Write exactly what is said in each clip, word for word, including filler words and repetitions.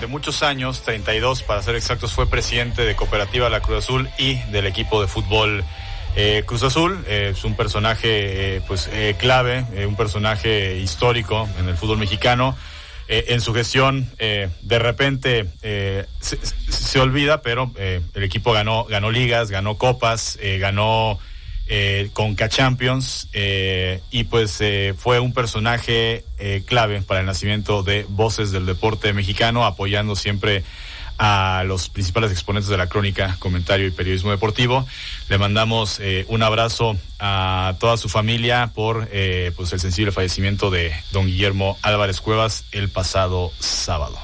durante muchos años, treinta y dos para ser exactos, fue presidente de Cooperativa La Cruz Azul y del equipo de fútbol eh, Cruz Azul. Eh, es un personaje eh, pues eh, clave, eh, un personaje histórico en el fútbol mexicano. Eh, en su gestión, eh, de repente eh, se, se olvida, pero eh, el equipo ganó, ganó ligas, ganó copas, eh, ganó eh, Conca Champions, eh, y pues eh, fue un personaje eh, clave para el nacimiento de Voces del Deporte Mexicano, apoyando siempre a los principales exponentes de la crónica, comentario y periodismo deportivo. Le mandamos eh, un abrazo a toda su familia por eh, pues el sensible fallecimiento de don Guillermo Álvarez Cuevas el pasado sábado.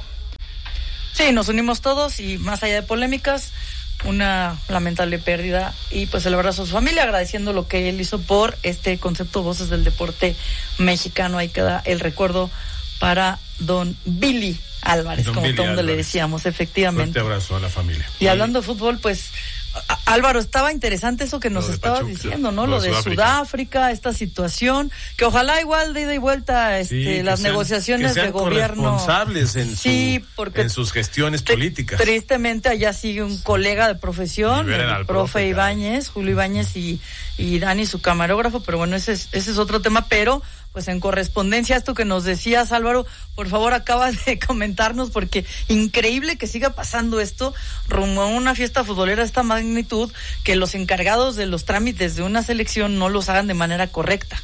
Sí, nos unimos todos y más allá de polémicas, una lamentable pérdida y pues el abrazo a su familia, agradeciendo lo que él hizo por este concepto Voces del Deporte Mexicano. Ahí queda el recuerdo para don Billy Álvarez, don como Billy todo el mundo le decíamos, efectivamente. Fuerte abrazo a la familia. Y hablando de fútbol, pues, a- Álvaro, estaba interesante eso que nos estabas Pachuca, diciendo, ¿no? lo Lo de de Sudáfrica. Sudáfrica, esta situación, que ojalá igual de ida y vuelta este, Sí, las sean, negociaciones que sean de gobierno. corresponsables en, Sí, su, porque en sus gestiones Tri- políticas. Tristemente allá sigue un colega de profesión, Liberen el al profe profe, Ibáñez, Julio Ibáñez y, y Dani, su camarógrafo, pero bueno, ese es, ese es otro tema, pero pues en correspondencia a esto que nos decías, Álvaro, por favor acabas de comentarnos, porque increíble que siga pasando esto rumbo a una fiesta futbolera de esta magnitud, que los encargados de los trámites de una selección no los hagan de manera correcta.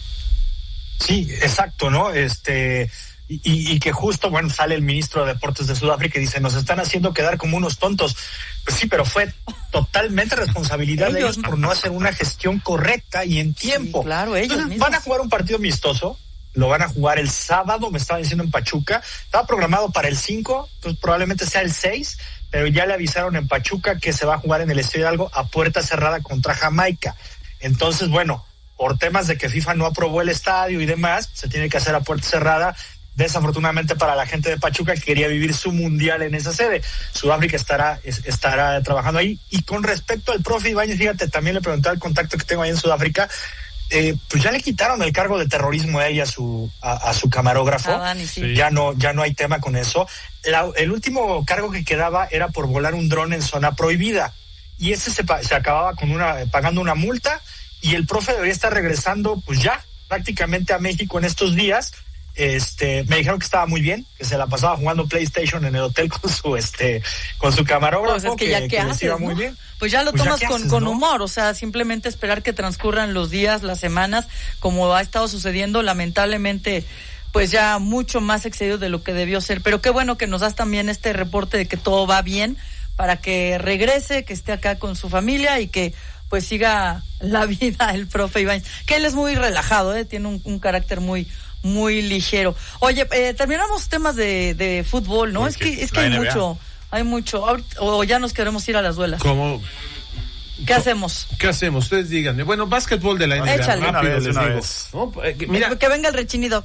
Sí, exacto, ¿no? Este, y, y que justo, bueno, sale el ministro de Deportes de Sudáfrica y dice, nos están haciendo quedar como unos tontos. Pues sí, pero fue totalmente responsabilidad de ellos por no hacer una gestión correcta y en tiempo. Sí, claro, ellos Entonces, mismos. van a jugar un partido amistoso, lo van a jugar el sábado, me estaba diciendo en Pachuca, estaba programado para el cinco, entonces probablemente sea el seis, pero ya le avisaron en Pachuca que se va a jugar en el Estadio Hidalgo a puerta cerrada contra Jamaica. Entonces, bueno, por temas de que FIFA no aprobó el estadio y demás, se tiene que hacer a puerta cerrada. Desafortunadamente para la gente de Pachuca, que quería vivir su mundial en esa sede. Sudáfrica estará es, estará trabajando ahí. Y con respecto al profe Ibáñez, fíjate, también le pregunté al contacto que tengo ahí en Sudáfrica, eh, pues ya le quitaron el cargo de terrorismo a él y a su, a, a su camarógrafo. Ah, Dani, sí. Ya no, ya no hay tema con eso. La, el último cargo que quedaba era por volar un dron en zona prohibida. Y ese se, se acababa con una, pagando una multa, y el profe debería estar regresando, pues ya, prácticamente a México en estos días. Este, me dijeron que estaba muy bien, que se la pasaba jugando PlayStation en el hotel con su este, con su camarógrafo. Pues es que ya que, qué que les haces, iba ¿no? muy bien. Pues ya lo Pues ya tomas qué con, haces, con ¿no? humor, o sea, simplemente esperar que transcurran los días, las semanas, como ha estado sucediendo, lamentablemente, pues ya mucho más excedido de lo que debió ser. Pero qué bueno que nos das también este reporte de que todo va bien, para que regrese, que esté acá con su familia y que pues siga la vida el profe Ibáñez, que él es muy relajado, ¿eh? Tiene un, un carácter muy muy ligero. Oye, eh, terminamos temas de, de fútbol, ¿no? Porque Es que es que la hay N B A. mucho, hay mucho. Ahorita- o ya nos queremos ir a las duelas. ¿Cómo? ¿Qué hacemos? ¿Qué hacemos? Ustedes díganme. Bueno, básquetbol de la N B A. Échale. Rápido Una vez, les una digo. vez. ¿No? Eh, que- Mira, Que venga el rechinido.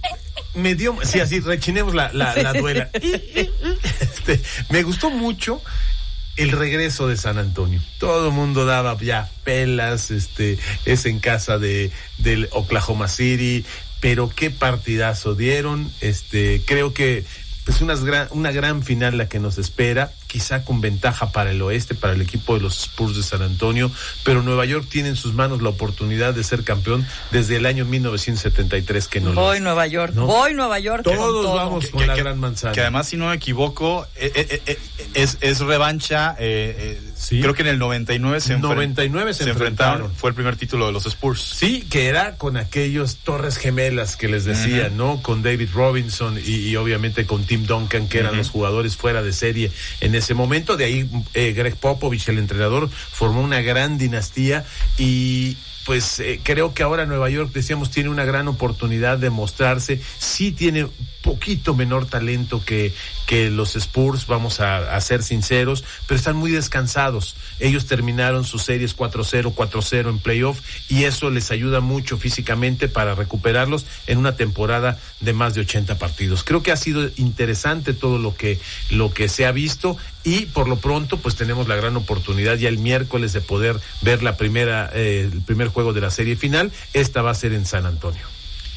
me dio, sí, así, rechinemos la, la, la duela. Este, me gustó mucho el regreso de San Antonio. Todo el mundo daba ya pelas, este, es en casa de del Oklahoma City, pero qué partidazo dieron. Este, creo que pues unas gran, una gran final la que nos espera, quizá con ventaja para el oeste, para el equipo de los Spurs de San Antonio, pero Nueva York tiene en sus manos la oportunidad de ser campeón desde el año mil novecientos setenta y tres que no lo Voy es. Nueva York, ¿No? voy Nueva York. con Todos todo. vamos con Que- la que- gran manzana. Que además, si no me equivoco, eh, eh, eh, es, es revancha. Eh, eh, Sí. Creo que en el noventa y nueve se, enfren- noventa y nueve se se enfrentaron. enfrentaron. Fue el primer título de los Spurs. Sí, que era con aquellos torres gemelas que les decía, Uh-huh. ¿no? Con David Robinson y, y obviamente con Tim Duncan, que eran Uh-huh. los jugadores fuera de serie en ese momento. De ahí eh, Greg Popovich, el entrenador, formó una gran dinastía y pues eh, creo que ahora Nueva York, decíamos, tiene una gran oportunidad de mostrarse. Sí tiene poquito menor talento que, que los Spurs, vamos a, a ser sinceros, pero están muy descansados. Ellos terminaron sus series cuatro cero, cuatro cero en playoff y eso les ayuda mucho físicamente para recuperarlos en una temporada de más de ochenta partidos. Creo que ha sido interesante todo lo que, lo que se ha visto y por lo pronto pues tenemos la gran oportunidad ya el miércoles de poder ver la primera, eh, el primer juego de la serie final. Esta va a ser en San Antonio.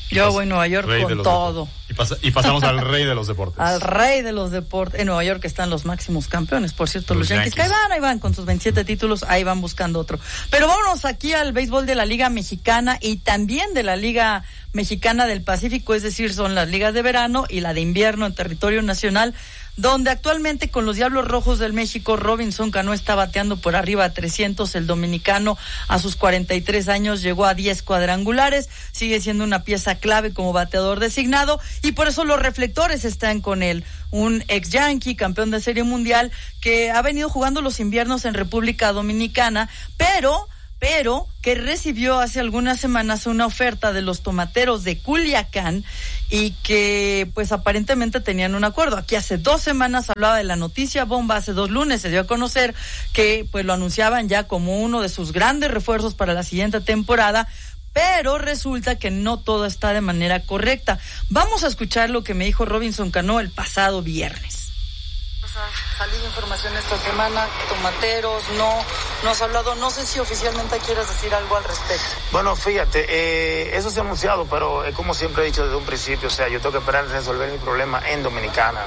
Yo voy a Nueva York Rey con todo. Y, pas y pasamos al rey de los deportes. Al rey de los deportes. En Nueva York están los máximos campeones, por cierto, los, los Yankees. Yankees. Que ahí van, ahí van con sus veintisiete títulos, ahí van buscando otro. Pero vámonos aquí al béisbol de la Liga Mexicana y también de la Liga Mexicana del Pacífico, es decir, son las ligas de verano y la de invierno en territorio nacional, donde actualmente con los Diablos Rojos del México, Robinson Cano está bateando por arriba a trescientos, el dominicano a sus cuarenta y tres años llegó a diez cuadrangulares, sigue siendo una pieza clave como bateador designado y por eso los reflectores están con él, un ex Yankee, campeón de Serie Mundial, que ha venido jugando los inviernos en República Dominicana, pero... pero que recibió hace algunas semanas una oferta de los Tomateros de Culiacán y que pues aparentemente tenían un acuerdo. Aquí hace dos semanas hablaba de la noticia bomba, hace dos lunes se dio a conocer que pues lo anunciaban ya como uno de sus grandes refuerzos para la siguiente temporada, pero resulta que no todo está de manera correcta. Vamos a escuchar lo que me dijo Robinson Cano el pasado viernes. Salido información esta semana, Tomateros, no, no has hablado, no sé si oficialmente quieres decir algo al respecto. Bueno, fíjate, eh, eso se ha anunciado, pero es como siempre he dicho desde un principio, o sea, yo tengo que esperar a resolver mi problema en Dominicana.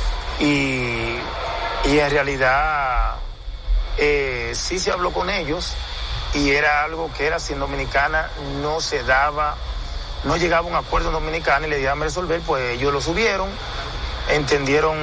Y, y en realidad eh, sí se habló con ellos y era algo que era si en Dominicana no se daba, no llegaba a un acuerdo en Dominicana y le dieron a resolver, pues ellos lo subieron, entendieron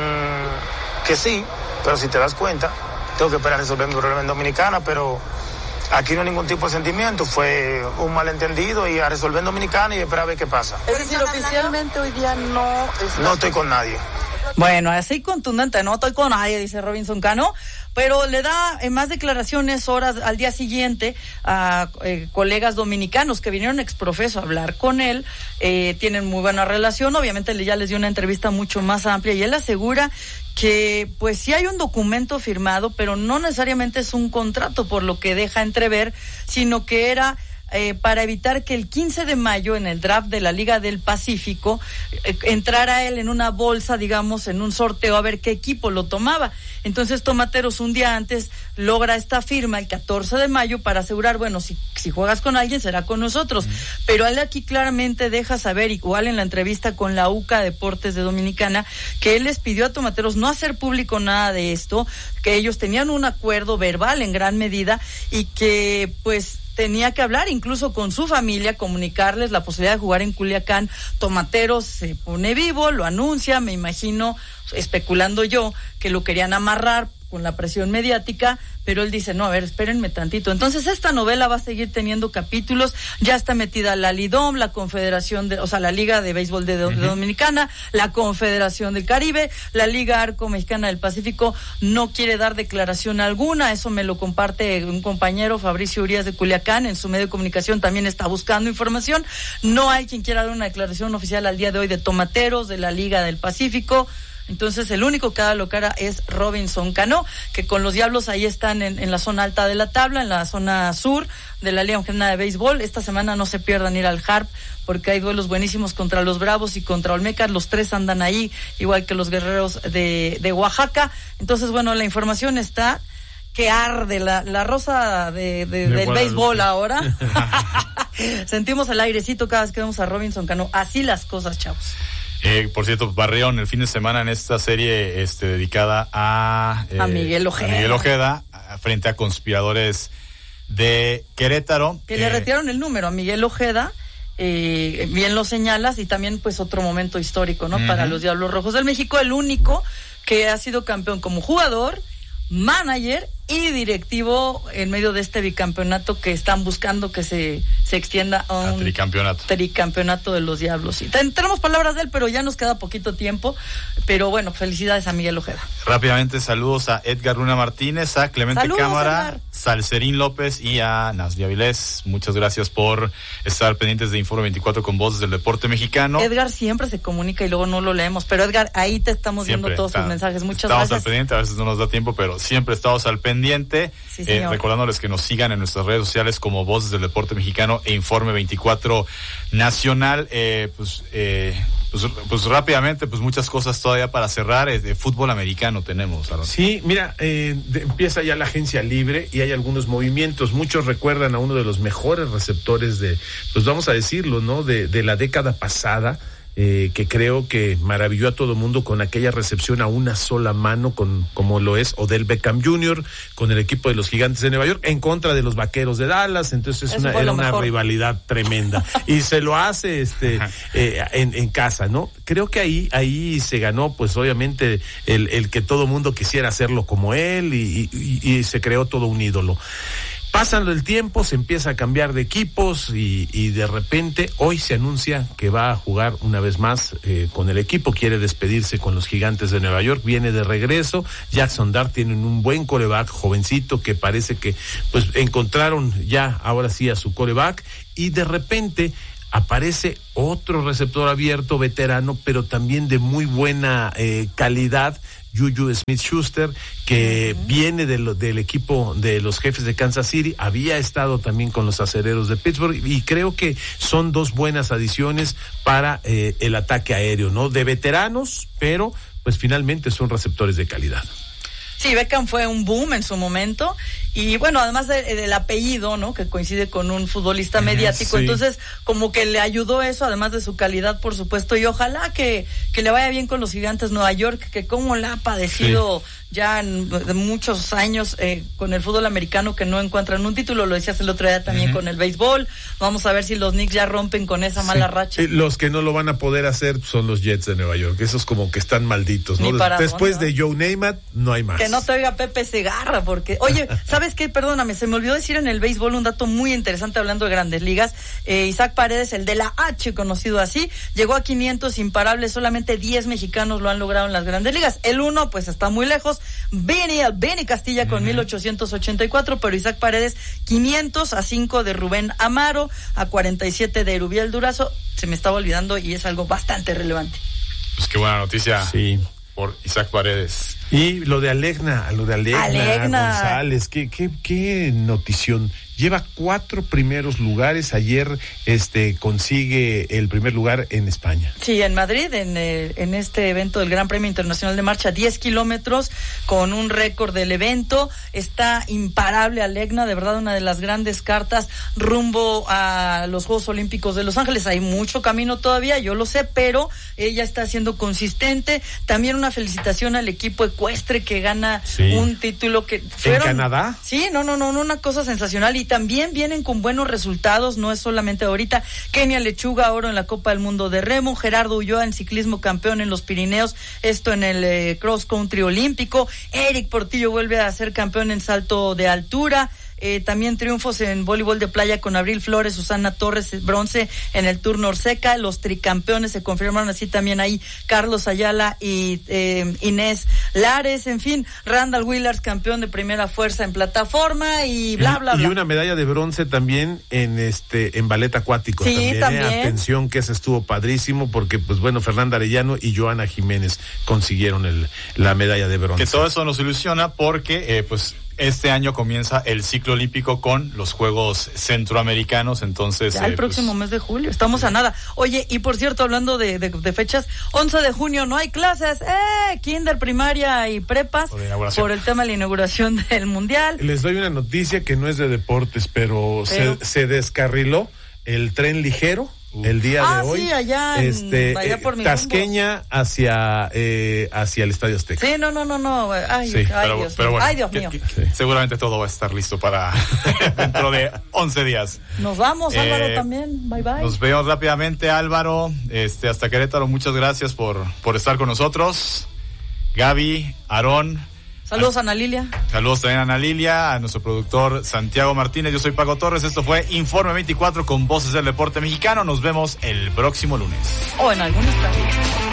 que sí, pero si te das cuenta, tengo que esperar a resolver mi problema en Dominicana, pero aquí no hay ningún tipo de sentimiento, fue un malentendido y a resolver en Dominicana y esperar a ver qué pasa. Es decir, oficialmente hoy día no... Es... No estoy con nadie. Bueno, así contundente, no estoy con nadie, dice Robinson Cano, pero le da eh, más declaraciones horas al día siguiente a eh, colegas dominicanos que vinieron exprofeso a hablar con él, eh, tienen muy buena relación, obviamente ya les dio una entrevista mucho más amplia y él asegura que pues sí hay un documento firmado, pero no necesariamente es un contrato por lo que deja entrever, sino que era... Eh, para evitar que el quince de mayo en el draft de la Liga del Pacífico eh, entrara él en una bolsa, digamos, en un sorteo a ver qué equipo lo tomaba. Entonces Tomateros un día antes logra esta firma el catorce de mayo para asegurar, bueno, si, si juegas con alguien será con nosotros. Mm. Pero él aquí claramente deja saber, igual en la entrevista con la U C A Deportes de Dominicana, que él les pidió a Tomateros no hacer público nada de esto, que ellos tenían un acuerdo verbal en gran medida y que pues tenía que hablar incluso con su familia, comunicarles la posibilidad de jugar en Culiacán. Tomateros se pone vivo, lo anuncia, me imagino, especulando yo, que lo querían amarrar con la presión mediática, pero él dice, no, a ver, espérenme tantito. Entonces esta novela va a seguir teniendo capítulos, ya está metida la Lidom, la Confederación de, o sea, la Liga de Béisbol de, uh-huh. de Dominicana, la Confederación del Caribe, la Liga Arco Mexicana del Pacífico no quiere dar declaración alguna, eso me lo comparte un compañero, Fabricio Urias de Culiacán, en su medio de comunicación también está buscando información, no hay quien quiera dar una declaración oficial al día de hoy de Tomateros, de la Liga del Pacífico. Entonces el único que da lo cara es Robinson Cano, que con los Diablos ahí están en, en la zona alta de la tabla, en la zona sur de la Liga Mexicana de Béisbol. Esta semana no se pierdan ir al Harp, porque hay duelos buenísimos contra los Bravos y contra Olmecas, los tres andan ahí, igual que los Guerreros de, de Oaxaca. Entonces, bueno, la información está que arde, la, la rosa de, de, de del béisbol ahora. Sentimos el airecito cada vez que vemos a Robinson Cano. Así las cosas, chavos. Eh, por cierto, Barrión, el fin de semana en esta serie este, dedicada a, eh, a Miguel Ojeda, a Miguel Ojeda frente a Conspiradores de Querétaro. Que eh, le retiraron el número a Miguel Ojeda, eh, bien lo señalas, y también pues otro momento histórico, ¿no? Uh-huh. Para los Diablos Rojos del México, el único que ha sido campeón como jugador, manager y directivo en medio de este bicampeonato que están buscando que se, se extienda a un a tricampeonato. tricampeonato de los Diablos. Y ten, tenemos palabras de él, pero ya nos queda poquito tiempo. Pero bueno, felicidades a Miguel Ojeda. Rápidamente, saludos a Edgar Luna Martínez, a Clemente saludos, Cámara, Edgar. Salcerín López y a Nasli Avilés. Muchas gracias por estar pendientes de Informe veinticuatro con Voces del Deporte Mexicano. Edgar siempre se comunica y luego no lo leemos, pero Edgar, ahí te estamos siempre, viendo todos está, tus mensajes. Muchas estamos gracias. Estamos al pendiente, a veces no nos da tiempo, pero siempre estamos al pendiente. Sí, eh, recordándoles que nos sigan en nuestras redes sociales como Voces del Deporte Mexicano e Informe veinticuatro Nacional. Eh, pues eh, Pues, pues rápidamente, pues muchas cosas todavía para cerrar. De fútbol americano tenemos, Aaron. Sí, mira, eh, de, empieza ya la agencia libre y hay algunos movimientos. Muchos recuerdan a uno de los mejores receptores de, pues vamos a decirlo, ¿no? De, de la década pasada. Eh, que creo que maravilló a todo mundo con aquella recepción a una sola mano, con como lo es Odell Beckham junior, con el equipo de los Gigantes de Nueva York, en contra de los Vaqueros de Dallas. Entonces una, era una mejor. rivalidad tremenda. Y se lo hace este eh, en, en casa, ¿no? Creo que ahí ahí se ganó, pues obviamente, el, el que todo mundo quisiera hacerlo como él y, y, y se creó todo un ídolo. Pasan el tiempo, se empieza a cambiar de equipos y, y de repente hoy se anuncia que va a jugar una vez más eh, con el equipo, quiere despedirse con los Gigantes de Nueva York, viene de regreso. Jackson Dart tienen un buen quarterback, jovencito, que parece que pues encontraron ya ahora sí a su quarterback, y de repente aparece otro receptor abierto, veterano, pero también de muy buena eh, calidad, Juju Smith-Schuster, que uh-huh. viene de lo, del equipo de los Jefes de Kansas City, había estado también con los Acereros de Pittsburgh, y creo que son dos buenas adiciones para eh, el ataque aéreo, ¿no? De veteranos, pero pues finalmente son receptores de calidad. Sí, Beckham fue un boom en su momento, y bueno, además de, del apellido, ¿no? Que coincide con un futbolista mediático, sí. Entonces como que le ayudó eso, además de su calidad, por supuesto, y ojalá que, que le vaya bien con los Gigantes Nueva York, que como la ha padecido sí. ya en, de muchos años eh, con el fútbol americano, que no encuentran un título, lo decías el otro día también uh-huh. con el béisbol. Vamos a ver si los Knicks ya rompen con esa mala sí. racha. Eh, los que no lo van a poder hacer son los Jets de Nueva York, esos como que están malditos, ¿no? Des- después dónde, de Joe Namath, no hay más. Que no te oiga Pepe Segarra, porque, oye, ¿sabes qué? Perdóname, se me olvidó decir en el béisbol un dato muy interesante hablando de Grandes Ligas. Eh, Isaac Paredes, el de la H, conocido así, llegó a quinientos imparables, solamente diez mexicanos lo han logrado en las Grandes Ligas. El uno, pues está muy lejos, Benny, Benny Castilla con uh-huh. mil ochocientos ochenta y cuatro, pero Isaac Paredes, quinientos a cinco de Rubén Amaro, a cuarenta y siete de Erubiel Durazo. Se me estaba olvidando y es algo bastante relevante. Pues qué buena noticia. Sí. Por Isaac Paredes. Y lo de Alegna, lo de Alegna, Alegna. González, qué, qué, qué notición. Lleva cuatro primeros lugares. Ayer este consigue el primer lugar en España. Sí, en Madrid, en, eh, en este evento del Gran Premio Internacional de Marcha, diez kilómetros, con un récord del evento. Está imparable Alegna, de verdad una de las grandes cartas rumbo a los Juegos Olímpicos de Los Ángeles. Hay mucho camino todavía, yo lo sé, pero ella está siendo consistente. También una felicitación al equipo ecuestre que gana sí. un título que fueron, ¿en Canadá? Sí, no, no, no, una cosa sensacional. Y también vienen con buenos resultados, no es solamente ahorita. Kenia Lechuga, oro en la Copa del Mundo de Remo. Gerardo Ulloa en ciclismo, campeón en los Pirineos, esto en el eh, cross country olímpico. Eric Portillo vuelve a ser campeón en salto de altura. Eh, también triunfos en voleibol de playa con Abril Flores, Susana Torres, bronce en el Tour Norseca. Los tricampeones se confirmaron así también ahí, Carlos Ayala y eh, Inés Lares. En fin, Randall Willars, campeón de primera fuerza en plataforma y bla, bla, bla. Y una medalla de bronce también en este en ballet acuático. Sí, también. también. Eh, atención, que ese estuvo padrísimo porque, pues bueno, Fernanda Arellano y Joana Jiménez consiguieron el, la medalla de bronce. Que todo eso nos ilusiona porque, eh, pues, este año comienza el ciclo olímpico con los Juegos Centroamericanos, entonces... Ya el eh, próximo pues, mes de julio, estamos a nada. Oye, y por cierto, hablando de, de, de fechas, once de junio no hay clases, ¡eh! Kinder, primaria y prepas, por, por el tema de la inauguración del Mundial. Les doy una noticia que no es de deportes, pero, pero... Se, se descarriló el tren ligero el día ah, de hoy, sí, allá, este, allá eh, por mi Tasqueña hacia eh, hacia el Estadio Azteca. Sí, no, no, no, no, ay, sí, ay, pero, Dios, pero bueno, ay, Dios mío. Que, que, sí. Seguramente todo va a estar listo para dentro de once días. Nos vamos, eh, Álvaro, también, bye bye. Nos vemos rápidamente, Álvaro, este, hasta Querétaro, muchas gracias por, por estar con nosotros. Gaby, Aarón. Saludos a Ana Lilia. Saludos también a Ana Lilia, a nuestro productor Santiago Martínez. Yo soy Paco Torres. Esto fue Informe veinticuatro con Voces del Deporte Mexicano. Nos vemos el próximo lunes. O en algún estadio.